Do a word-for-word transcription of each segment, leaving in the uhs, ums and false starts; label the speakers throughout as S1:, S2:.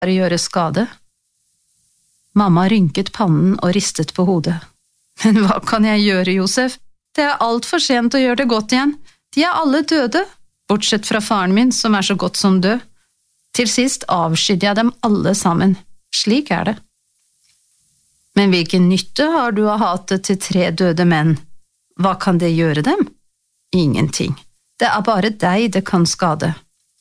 S1: bare gjøre skade. Mamma rynket pannen og ristet på hodet. Men hva kan jeg gjøre, Josef? Det er alt for sent å gjøre det godt igjen. De er alle døde, bortsett fra faren min, som er så godt som død. Til sist avskydde jeg dem alle sammen. Slik er det. Men hvilken nytte har du av hatet til tre døde menn? Hva kan det gjøre dem? Ingenting. Det er bare deg det kan skade.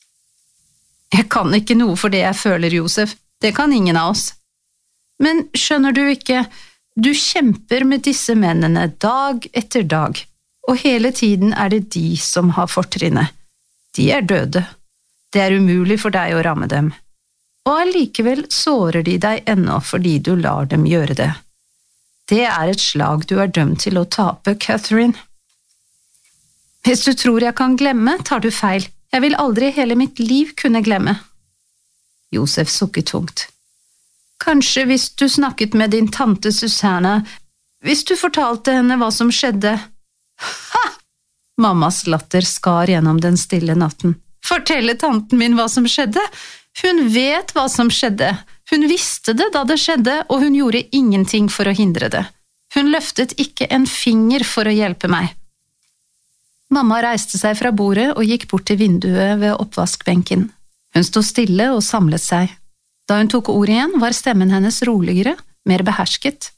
S1: Jeg kan ikke noe for det jeg føler, Josef. Det kan ingen av oss. Men skjønner du ikke, du kjemper med disse mennene dag etter dag, og hele tiden er det de som har fortrinnet. De er døde. Det er umulig for deg å ramme dem. Og allikevel sårer de deg ennå fordi du lar dem gjøre det. Det er et slag du er dømt til å tape, Catherine. Hvis du tror jeg kan glemme, tar du feil. Jeg vil aldri hele mitt liv kunne glemme. Josef sukket tungt. Kanskje hvis du snakket med din tante Susanna, hvis du fortalte henne hva som skjedde. Ha! Mammas latter skar gjennom den stille natten. Fortelle tanten min hva som skjedde? Hun vet hva som skjedde. Hun visste det da det skjedde, og hun gjorde ingenting for å hindre det. Hun løftet ikke en finger for å hjelpe meg. Mamma reiste seg fra bordet og gikk bort til vinduet ved oppvaskbenken. Hun stod stille og samlet seg. Da hun tok ordet igjen, var stemmen hennes roligere, mer behersket.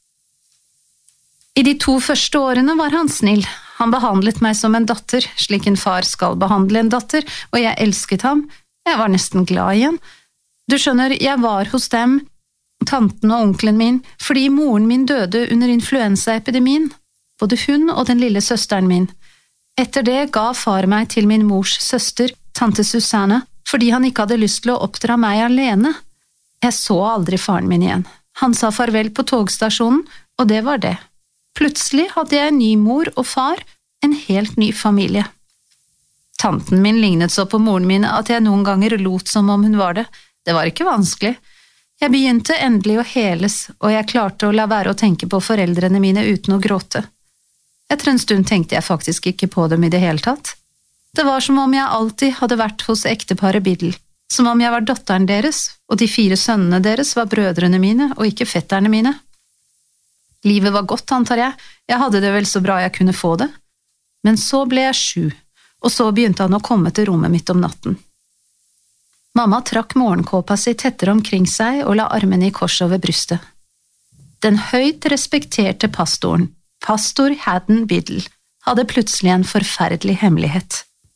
S1: I de to første årene var han snill. Han behandlet meg som en datter, slik en far skal behandle en datter, og jeg elsket ham. Jeg var nesten glad igjen. Du skjønner, jeg var hos dem, tanten og onkelen min, fordi moren min døde under influensaepidemien, både hun og den lille søsteren min. Etter det ga far meg til min mors søster, tante Susanna, fordi han ikke hadde lyst til å oppdra meg alene. Jeg så aldri faren min igjen. Han sa farvel på togstasjonen, og det var det. Plutselig hadde jeg en ny mor og far, en helt ny familie. Tanten min lignet så på moren min at jeg noen ganger lot som om hun var det. Det var ikke vanskelig. Jeg begynte endelig å heles, og jeg klarte å la være å tenke på foreldrene mine uten å gråte. Etter en stund tenkte jeg faktisk ikke på dem i det hele tatt. Det var som om jeg alltid hadde vært hos ekteparet Biddle, som om jeg var datteren deres, og de fire sønnene deres var brødrene mine og ikke fetterne mine. Livet var godt, antar jeg. Jeg hadde det vel så bra jeg kunne få det. Men så ble jeg sju, og så begynte han å komme til rommet mitt om natten. Mamma trakk morgenkåpa si tettere omkring seg og la armene i kors over brystet. Den høyt respekterte pastoren, pastor Haddon Biddle, hadde plutselig en forferdelig hemmelighet.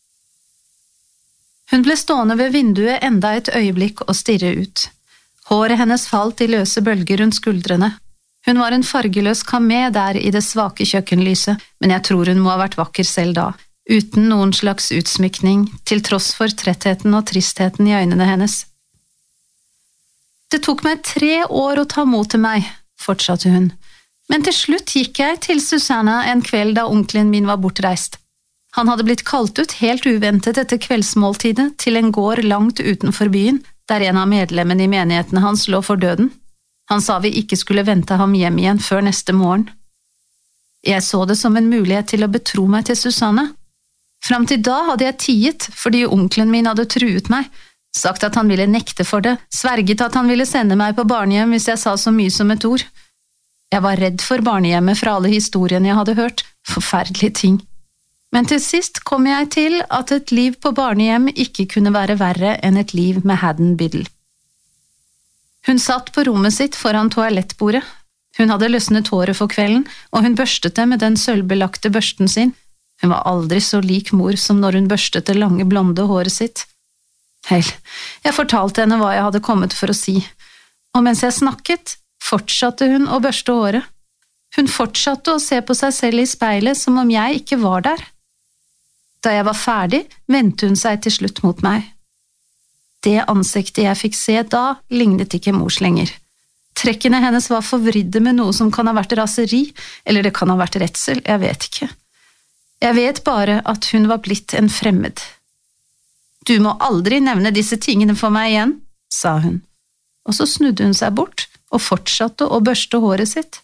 S1: Hun ble stående ved vinduet enda et øyeblikk og stirre ut. Håret hennes falt i løse bølger rundt skuldrene. Hun var en fargeløs kamé der i det svake kjøkkenlyset, men jeg tror hun må ha vært vakker selv da, uten noen slags utsmykning, til tross for trettheten og tristheten i øynene hennes. Det tok meg tre år å ta mot til meg, fortsatte hun, men til slutt gikk jeg til Susanna en kveld da onkelen min var bortreist. Han hadde blitt kalt ut helt uventet etter kveldsmåltidet til en gård langt utenfor byen, der en av medlemmene i menigheten hans lå for døden. Han sa vi ikke skulle vente ham hjem igjen før neste morgen. Jeg så det som en mulighet til å betro meg til Susanna. Fram til da hadde jeg tiet fordi onkelen min hadde truet meg, sagt at han ville nekte for det, sverget at han ville sende meg på barnehjem hvis jeg sa så mye som et ord. Jeg var redd for barnehjemmet fra alle historiene jeg hadde hørt, forferdelige ting. Men til sist kom jeg til at et liv på barnehjem ikke kunne være verre enn et liv med Haddon Biddle. Hun satt på rommet sitt foran toalettbordet. Hun hadde løsnet håret for kvelden, og hun børstet det med den sølvbelagte børsten sin. Hun var aldri så lik mor som når hun børstet det lange blonde håret sitt. Vel, jeg fortalte henne hva jeg hadde kommet for å si, og mens jeg snakket, fortsatte hun å børste håret. Hun fortsatte å se på seg selv i speilet som om jeg ikke var der. Da jeg var ferdig, vendte hun seg til slutt mot meg. Det ansiktet jeg fikk se da, lignet ikke mors lenger. Trekkene hennes var forvridde med noe som kan ha vært raseri, eller det kan ha vært redsel, jeg vet ikke. Jeg vet bare at hun var blitt en fremmed. Du må aldri nevne disse tingene for meg igjen, sa hun, og så snudde hun seg bort og fortsatte å børste håret sitt.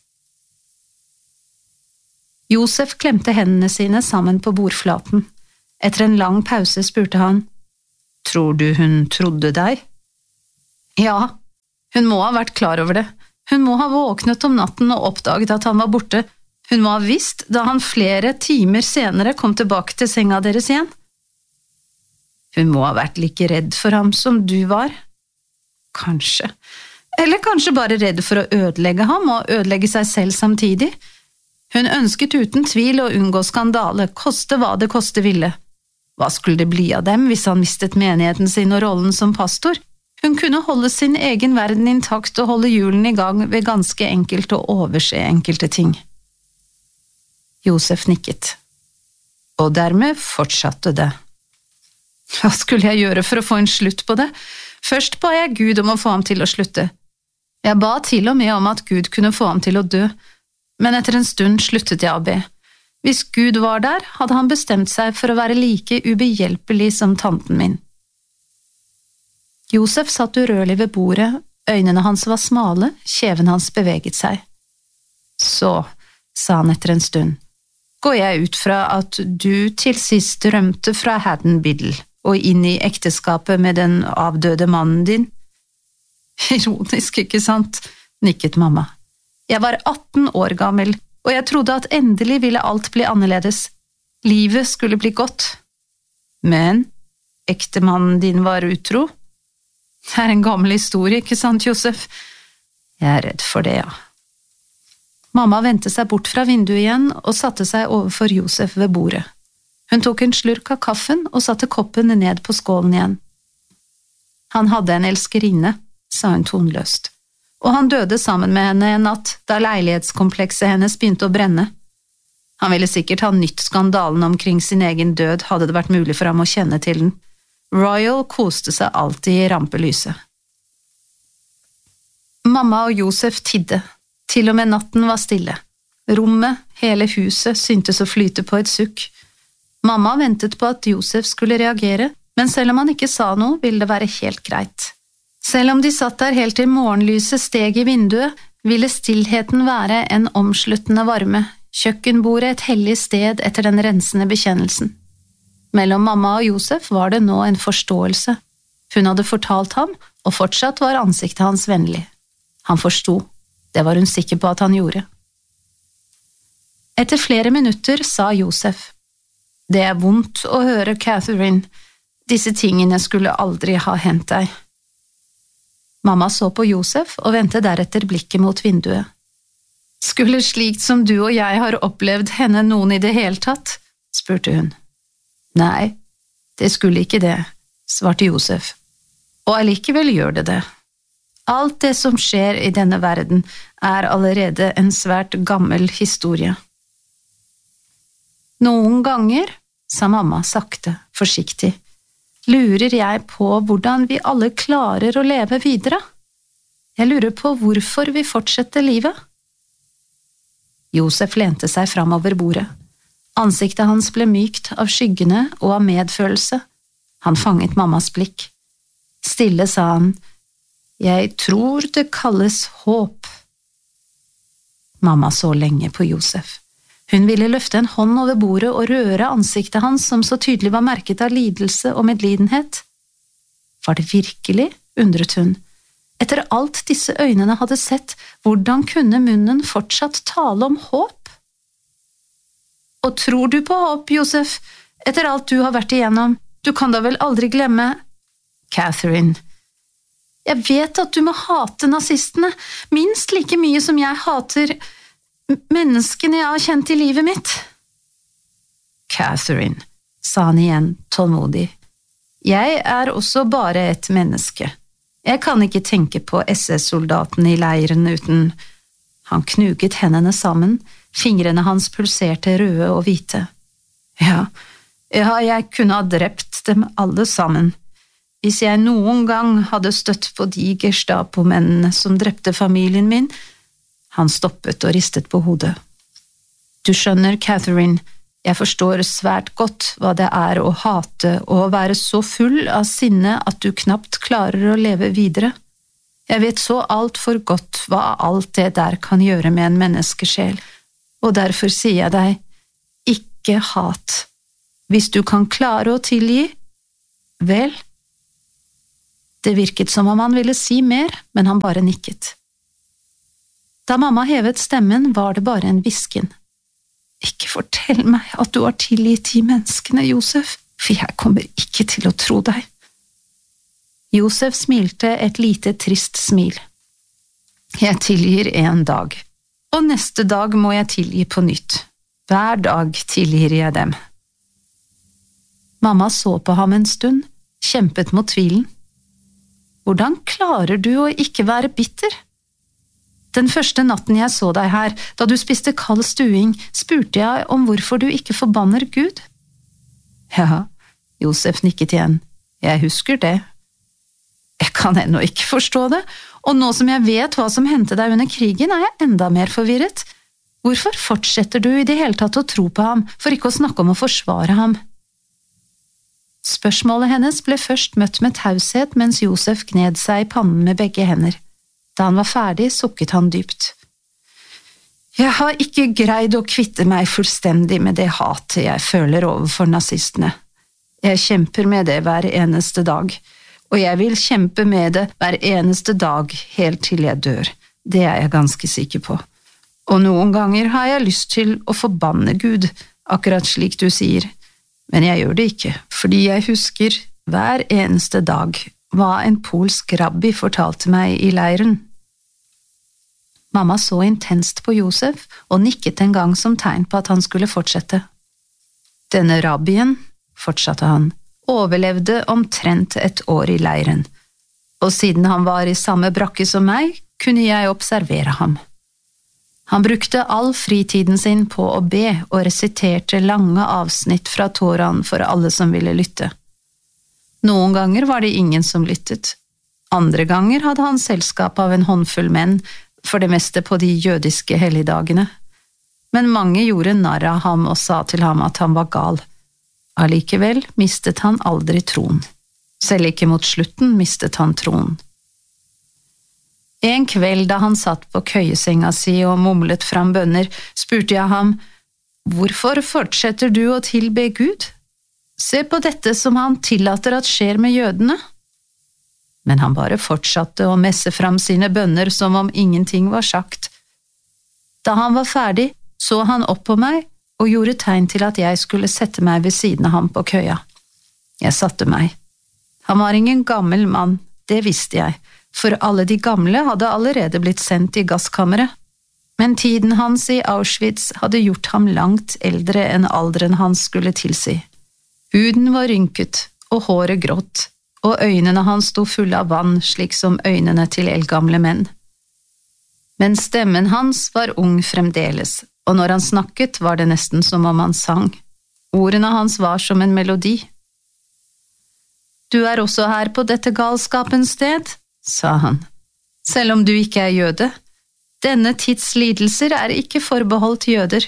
S1: Josef klemte hendene sine sammen på bordflaten. Etter en lang pause spurte han, «Tror du hun trodde deg?» «Ja, Hun må ha vært klar over det. Hun må ha våknet om natten og oppdaget at han var borte. Hun må ha visst da han flere timer senere kom tilbake til senga deres igjen. Hun må ha vært like redd for ham som du var. Kanskje. Eller kanskje bare redd for å ødelegge ham og ødelegge seg selv samtidig. Hun ønsket uten tvil å unngå skandale, koste hva det koste ville. Hva skulle det bli av dem hvis han mistet menigheten sin og rollen som pastor? Hun kunne holde sin egen verden intakt og holde julen i gang ved ganske enkelt å overse enkelte ting. Josef nikket. Og dermed fortsatte det. Hva skulle jeg gjøre for å få en slutt på det? Først ba jeg Gud om å få ham til å slutte. Jeg ba til og med om at Gud kunne få ham til å dø, men etter en stund sluttet jeg å be. Hvis Gud var der, hadde han bestemt seg for å være like ubehjelpelig som tanten min. Josef satt urørlig ved bordet, øynene hans var smale, kjeven hans beveget seg. Så, sa han etter en stund, går jeg ut fra at du til sist rømte fra Haddon Biddle og inn i ekteskapet med den avdøde mannen din? Ironisk, ikke sant? Nikket mamma. Jeg var atten år gammel, og jeg trodde at endelig ville alt bli annerledes. Livet skulle bli godt. Men ektemannen din var utro? Det er en gammel historie, ikke sant, Josef? Jeg er redd for det, ja. Mamma vendte seg bort fra vinduet igjen og satte seg overfor Josef ved bordet. Hun tok en slurk av kaffen og satte koppen ned på skålen igjen. Han hadde en elskerinne, sa hun tonløst, og han døde sammen med henne en natt da leilighetskomplekset hennes begynte å brenne. Han ville sikkert ha nytt skandalen omkring sin egen død, hadde det vært mulig for ham å kjenne til den. Royal koste seg alltid i rampelyset. Mamma og Josef tidde. Til og med natten var stille. Rommet, hele huset, syntes å flyte på et sukk. Mamma ventet på at Josef skulle reagere, men selv om han ikke sa noe, ville det være helt greit. Selv om de satt der helt til morgenlyset steg i vinduet, ville stillheten være en omsluttende varme, kjøkkenbordet et hellig sted etter den rensende bekjennelsen. Mellom mamma og Josef var det nå en forståelse. Hun hadde fortalt ham, og fortsatt var ansiktet hans vennlig. Han forstod. Det var hun sikker på at han gjorde. Etter flere minutter sa Josef, «Det er vondt å høre, Catherine. Disse tingene skulle aldri ha hendt deg.» Mamma så på Josef og vendte deretter blikket mot vinduet. «Skulle slikt som du og jeg har opplevd henne noen i det hele tatt?» spurte hun. «Nei, det skulle ikke det», svarte Josef. «Og allikevel gjør det det. Alt det som skjer i denne verden er allerede en svært gammel historie.» «Noen ganger», sa mamma sakte, forsiktig, «lurer jeg på hvordan vi alle klarer å leve videre. Jeg lurer på hvorfor vi fortsetter livet.» Josef lente seg fram over bordet. Ansiktet hans ble mykt av skyggene og av medfølelse. Han fanget mammas blikk. Stille sa han, «Jeg tror det kalles håp.» Mamma så lenge på Josef. Hun ville løfte en hånd over bordet og røre ansiktet hans som så tydelig var merket av lidelse og medlidenhet. Var det virkelig, undret hun. Etter alt disse øynene hadde sett, hvordan kunne munnen fortsatt tale om håp? «Og tror du på håp, Josef? Etter alt du har vært igjennom, du kan da vel aldri glemme...» «Catherine, jeg vet at du må hate nazistene, minst like mye som jeg hater menneskene jeg har kjent i livet mitt.» «Catherine», sa han igjen tålmodig, «jeg er også bare et menneske. Jeg kan ikke tenke på S S-soldaten i leiren uten...» Han knuget hendene sammen, fingrene hans pulserte røde og hvite. «Ja, ja, jeg kunne ha drept dem alle sammen. Hvis jeg noen gang hadde støtt på de Gestapo-mennene som drepte familien min...» Han stoppet og ristet på hodet. «Du skjønner, Catherine, jeg forstår svært godt hva det er å hate og å være så full av sinne at du knapt klarer å leve videre. Jeg vet så alt for godt hva alt det der kan gjøre med en menneskesjel, og derfor sier jeg deg, ikke hat. Hvis du kan klare å tilgi, vel?» Det virket som om han ville si mer, men han bare nikket. Da mamma hevet stemmen, var det bare en hvisken. Ikke fortell meg at du har tilgitt de menneskene, Josef, for jeg kommer ikke til å tro deg. Josef smilte et lite trist smil. Jeg tilgir en dag, og neste dag må jeg tilgi på nytt. Hver dag tilgir jeg dem. Mamma så på ham en stund, kjempet mot tvilen. Hvordan klarer du å ikke være bitter? Den første natten jeg så deg her, da du spiste kald stuing, spurte jeg om hvorfor du ikke forbanner Gud. Ja, Josef nikket igjen. Jeg husker det. Jeg kan ennå ikke forstå det, og nå som jeg vet hva som hendte deg under krigen, er jeg enda mer forvirret. Hvorfor fortsetter du i det hele tatt å tro på ham, for ikke å snakke om å forsvare ham? Spørsmålet hennes ble først møtt med taushet mens Josef gned seg i pannen med begge hender. Da han var ferdig, sukket han dypt. Jeg har ikke greid å kvitte meg fullstendig med det hatet jeg føler overfor nazistene. Jeg kjemper med det hver eneste dag, og jeg vil kjempe med det hver eneste dag helt til jeg dør. Det er jeg ganske sikker på. Og noen ganger har jeg lyst til å forbanne Gud, akkurat slik du sier. Men jeg gjør det ikke, fordi jeg husker hver eneste dag hva en polsk rabbi fortalte meg i leiren. Mamma så intenst på Josef og nikket en gang som tegn på at han skulle fortsette. Denne rabbien, fortsatte han, overlevde omtrent et år i leiren, og siden han var i samme brakke som meg, kunne jeg observere ham. Han brukte all fritiden sin på å be og resiterte lange avsnitt fra Toraen for alle som ville lytte. Noen ganger var det ingen som lyttet. Andre ganger hadde han selskap av en håndfull menn, for det meste på de jødiske helligdagene. Men mange gjorde narr av ham og sa til ham at han var gal. Allikevel mistet han aldri troen. Selv ikke mot slutten mistet han troen. En kveld da han satt på køyesenga si og mumlet fram bønner, spurte jeg ham, «Hvorfor fortsetter du å tilbe Gud? Se på dette som han tillater at skjer med jødene.» Men han bare fortsatte å messe fram sine bønner som om ingenting var sagt. Da han var ferdig, så han opp på meg og gjorde tegn til at jeg skulle sette meg ved siden av ham på køya. Jeg satte meg. Han var ingen gammel mann, det visste jeg, for alle de gamle hadde allerede blitt sendt i gasskammeret. Men tiden hans i Auschwitz hadde gjort ham langt eldre enn alderen hans skulle tilsi. Huden var rynket, og håret grått, og øynene hans sto fulle av vann, slik som øynene til eldgamle menn. Men stemmen hans var ung fremdeles, og når han snakket var det nesten som om han sang. Ordene hans var som en melodi. «Du er også her på dette galskapens sted», sa han, «selv om du ikke er jøde. Denne tids lidelser er ikke forbeholdt jøder.»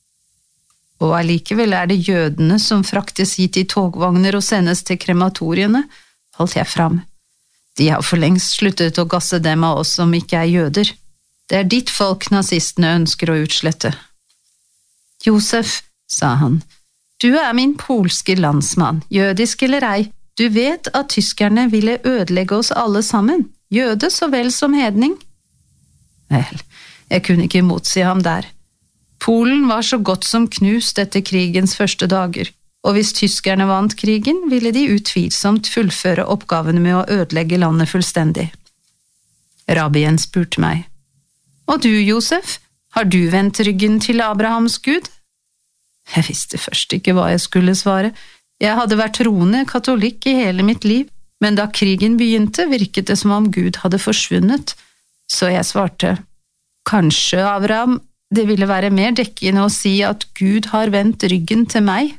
S1: Og allikevel er det jødene som fraktes hit i togvogner og sendes til krematoriene, holdt jeg fram. De har for lengst sluttet å gasse dem av oss som ikke er jøder. Det er ditt folk nazistene ønsker å utslette. «Josef», sa han, «du er min polske landsmann, jødisk eller ei. Du vet at tyskerne ville ødelegge oss alle sammen, jøde så vel som hedning.» Vel, jeg kunne ikke motsi ham der. Polen var så godt som knust etter krigens første dager, og hvis tyskerne vant krigen, ville de utvilsomt fullføre oppgaven med å ødelegge landet fullstendig. Rabbien spurte meg, «Og du, Josef, har du vendt ryggen til Abrahams Gud?» Jeg visste først ikke hva jeg skulle svare. Jeg hadde vært troende katolikk i hele mitt liv, men da krigen begynte virket det som om Gud hadde forsvunnet, så jeg svarte, «Kanskje, Abraham, det ville være mer dekkende å si at Gud har vendt ryggen til meg.»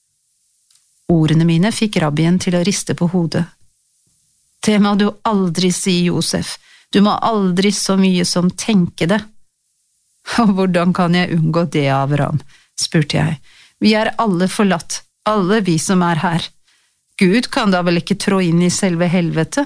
S1: Ordene mine fikk rabbien til å riste på hodet. «Det må du aldri si, Josef. Du må aldri så mye som tenke det.» «Og hvordan kan jeg unngå det, Abraham?» spurte jeg. «Vi er alle forlatt. Alle vi som er her. Gud kan da vel ikke trå inn i selve helvete?»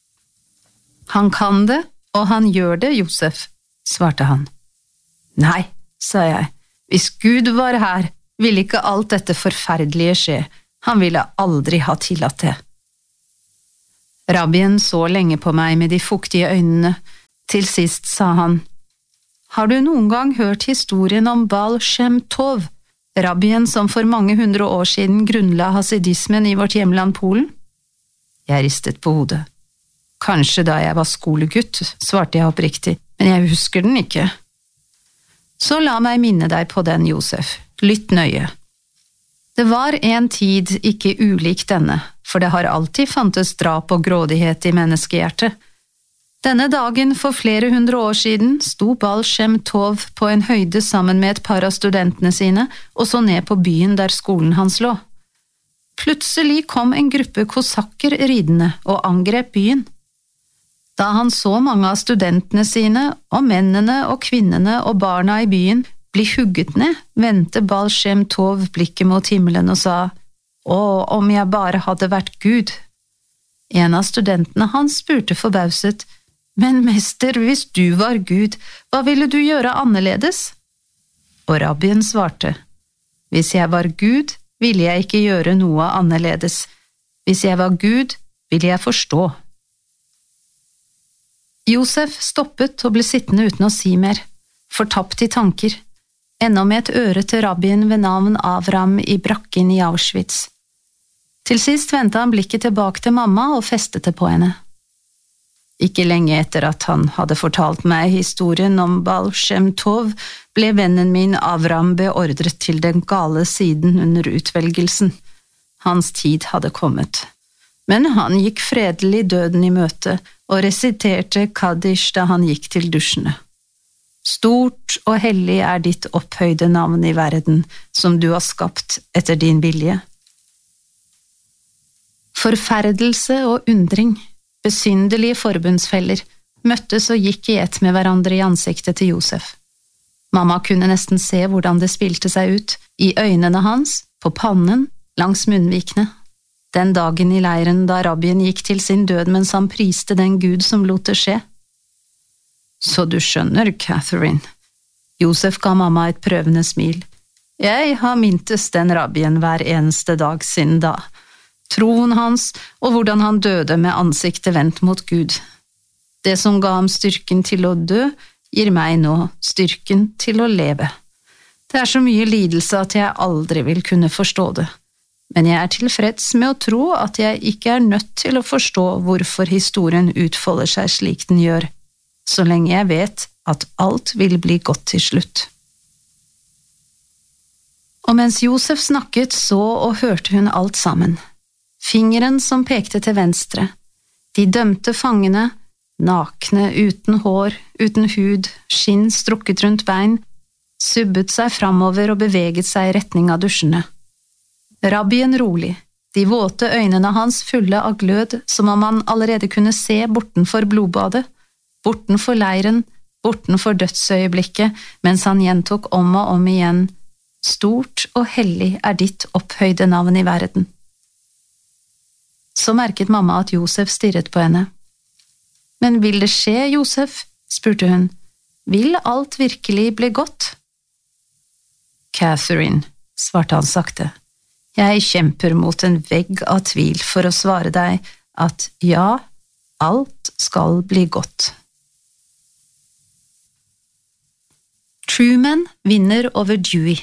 S1: «Han kan det, og han gjør det, Josef», svarte han. «Nei», sa jeg, «hvis Gud var her, ville ikke alt dette forferdelige skje. Han ville aldri ha tillatt det.» Rabbien så lenge på meg med de fuktige øynene. Til sist sa han, «Har du noen gang hørt historien om Baal Shem Tov, rabbien som for mange hundre år siden grunnla hasidismen i vårt hjemland Polen?» Jeg ristet på hodet. «Kanskje da jeg var skolegutt», svarte jeg oppriktig, «men jeg husker den ikke.» «Så la meg minne deg på den, Josef. Lytt nøye. Det var en tid ikke ulik denne, for det har alltid fantes drap og grådighet i menneskehjertet. Denne dagen for flere hundre år siden sto Baal Shem Tov på en høyde sammen med et par av studentene sine og så ned på byen der skolen hans lå. Plutselig kom en gruppe kosakker ridende og angrep byen. Da han så mange av studentene sine, og mennene og kvinnene og barna i byen bli hugget ned, vendte Baal Shem Tov blikket mot himmelen og sa, «Å, om jeg bare hadde vært Gud!» En av studentene hans spurte forbauset, «Men mester, hvis du var Gud, hva ville du gjøre annerledes?» Og rabbien svarte, «Hvis jeg var Gud, ville jeg ikke gjøre noe annerledes. Hvis jeg var Gud, ville jeg forstå.» Josef stoppet og ble sittende uten å si mer, fortapt i tanker, ennå med et øre til rabbien ved navn Avram i brakken i Auschwitz. Til sist vendte han blikket tilbake til mamma og festet det på henne. Ikke lenge etter at han hadde fortalt meg historien om Baal Shem Tov, ble vennen min Avram beordret til den gale siden under utvelgelsen. Hans tid hadde kommet. Men han gikk fredelig døden i møte og resiterte Kaddish da han gikk til dusjene. Stort og hellig er ditt opphøyde navn i verden, som du har skapt etter din vilje. Forferdelse og undring, besynderlige forbundsfeller, møttes og gikk i ett med hverandre i ansiktet til Josef. Mamma kunne nesten se hvordan det spilte seg ut, i øynene hans, på pannen, langs munnvikene. Den dagen i leiren da rabbien gikk til sin død mens han priste den Gud som lot det skje. Så du skjønner, Catherine. Josef ga mamma et prøvende smil. Jeg har mintes den rabbien hver eneste dag siden da. Troen hans og hvordan han døde med ansiktet vendt mot Gud. Det som ga ham styrken til å dø, gir meg nå styrken til å leve. Det er så mye lidelse at jeg aldri vil kunne forstå det. Men jeg er tilfreds med å tro at jeg ikke er nødt til å forstå hvorfor historien utfolder seg slik den gjør, så lenge jeg vet at alt vil bli godt til slutt. Og mens Josef snakket, så og hørte hun alt sammen. Fingeren som pekte til venstre, de dømte fangene, nakne, uten hår, uten hud, skinn strukket rundt bein, subbet seg framover og beveget seg i retning av dusjene. Rabbien rolig, de våte øynene hans fulle av glød, som om han allerede kunne se bortenfor blodbadet, bortenfor leiren, bortenfor dødsøyeblikket, mens han gjentok om og om igjen, «Stort og hellig er ditt opphøyde navn i verden.» Så merket mamma at Josef stirret på henne. «Men vil det skje, Josef?» spurte hun. «Vil alt virkelig bli godt?» «Catherine», svarte han sakte, «jeg kjemper mot en vegg av tvil for å svare deg at ja, alt skal bli godt.» Truman vinner over Dewey.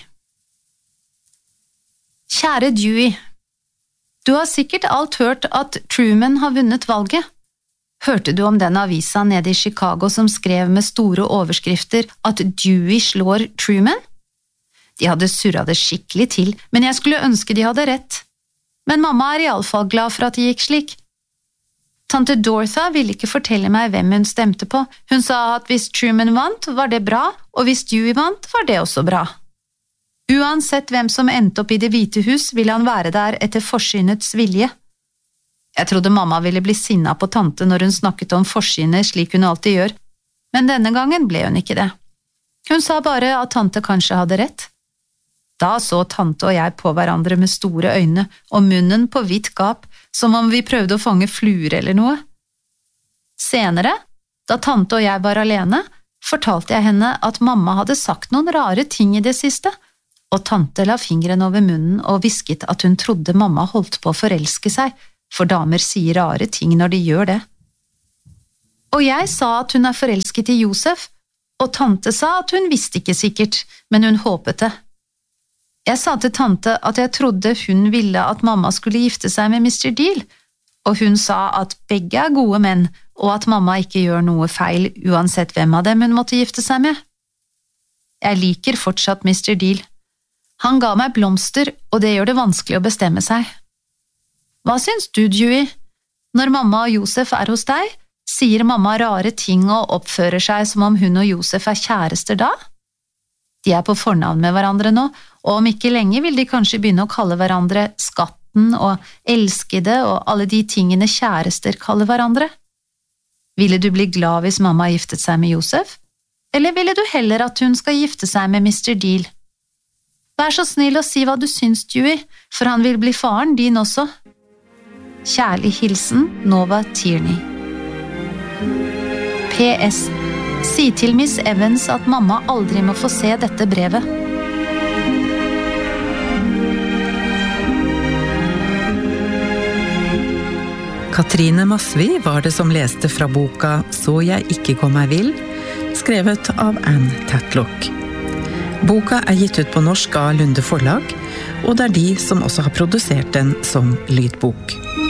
S1: Kjære Dewey, du har sikkert alt hørt at Truman har vunnet valget. Hørte du om den avisa nede i Chicago som skrev med store overskrifter at Dewey slår Truman? De hadde surret det skikkelig til, men jeg skulle ønske de hadde rett. Men mamma er i alle fall glad for at det gikk slik. Tante Dorotha ville ikke fortelle meg hvem hun stemte på. Hun sa at hvis Truman vant, var det bra, og hvis Dewey vant, var det også bra. Uansett hvem som endte opp i Det hvite hus, ville han være der etter forsynets vilje. Jeg trodde mamma ville bli sinna på tante når hun snakket om forsynet slik hun alltid gjør, men denne gangen ble hun ikke det. Hun sa bare at tante kanskje hadde rett. Da så tante og jeg på hverandre med store øyne og munnen på vidt gap, som om vi prøvde å fange fluer eller noe. Senere, da tante og jeg var alene, fortalte jeg henne at mamma hadde sagt noen rare ting i det siste, og tante la fingeren over munnen og hvisket at hun trodde mamma holdt på å forelske seg, for damer sier rare ting når de gjør det. Og jeg sa at hun er forelsket i Josef, og tante sa at hun visste ikke sikkert, men hun håpet det. Jeg sa til tante at jeg trodde hun ville at mamma skulle gifte seg med mister Deal, og hun sa at begge er gode menn, og at mamma ikke gjør noe feil uansett hvem av dem hun måtte gifte seg med. Jeg liker fortsatt mister Deal. Han ga meg blomster, og det gjør det vanskelig å bestemme seg. Hva syns du, Dewey? Når mamma og Josef er hos deg, sier mamma rare ting og oppfører seg som om hun og Josef er kjærester da? De er på fornavn med hverandre nå, og om ikke lenge vil de kanskje begynne å kalle hverandre skatten og elskede og alle de tingene kjærester kaller hverandre. Ville du bli glad hvis mamma giftet seg med Josef? Eller ville du heller at hun skal gifte seg med mister Deal? Vær så snill å si hva du syns, Dewey, for han vil bli faren din også. Kjærlig hilsen, Nova Tierney. P S. Si til Miss Evans at mamma aldri må få se dette brevet.
S2: Katrine Masvi var det som leste fra boka Så jeg ikke går meg vill, skrevet av Anne Tatlock. Boka er gitt ut på norsk av Lunde Forlag, og det er de som også har produsert den som lydbok.